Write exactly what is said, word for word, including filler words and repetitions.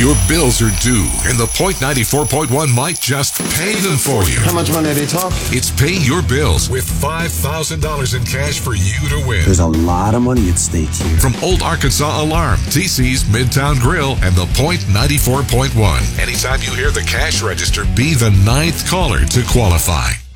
Your bills are due, and the Point ninety-four point one might just pay them for you. How much money are they talking? It's Pay Your Bills with five thousand dollars in cash for you to win. There's a lot of money at stake here. From Old Arkansas Alarm, T C's Midtown Grill, and the Point ninety-four point one. Anytime you hear the cash register, be the ninth caller to qualify.